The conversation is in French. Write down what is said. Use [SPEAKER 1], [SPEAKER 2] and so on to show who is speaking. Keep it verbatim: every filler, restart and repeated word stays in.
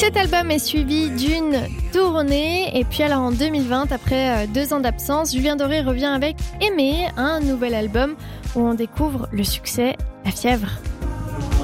[SPEAKER 1] Cet album est suivi d'une tournée. Et puis alors en deux mille vingt, après deux ans d'absence, Julien Doré revient avec Aimer, un nouvel album où on découvre le succès, la fièvre.